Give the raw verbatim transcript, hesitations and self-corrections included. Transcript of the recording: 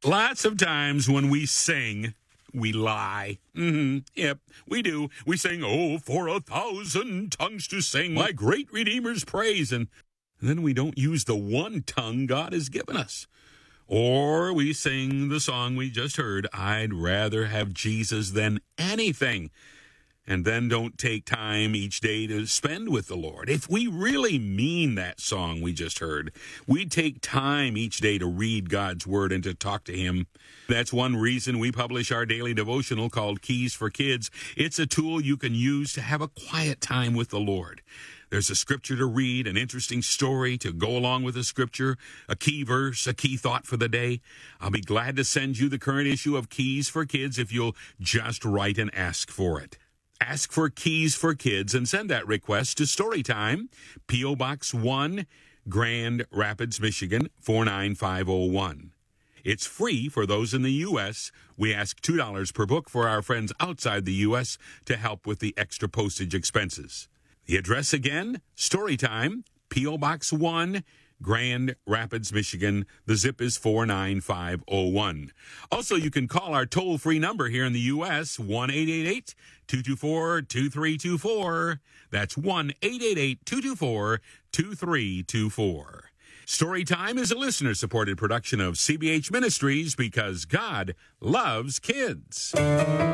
Lots of times when we sing, we lie. Mm-hmm. Yep, we do. We sing, oh, for a thousand tongues to sing my great Redeemer's praise. And then we don't use the one tongue God has given us. Or we sing the song we just heard, I'd rather have Jesus than anything. And then don't take time each day to spend with the Lord. If we really mean that song we just heard, we'd take time each day to read God's Word and to talk to Him. That's one reason we publish our daily devotional called Keys for Kids. It's a tool you can use to have a quiet time with the Lord. There's a scripture to read, an interesting story to go along with the scripture, a key verse, a key thought for the day. I'll be glad to send you the current issue of Keys for Kids if you'll just write and ask for it. Ask for Keys for Kids and send that request to Storytime, P O. Box one, Grand Rapids, Michigan, four nine five oh one. It's free for those in the U S We ask two dollars per book for our friends outside the U S to help with the extra postage expenses. The address again, Storytime, P O. Box one, Grand Rapids, Michigan. The zip is four nine five oh one. Also, you can call our toll-free number here in the U S, one eight eight eight, two two four, two three two four. That's one eight eight eight, two two four, two three two four. Storytime is a listener-supported production of C B H Ministries because God loves kids.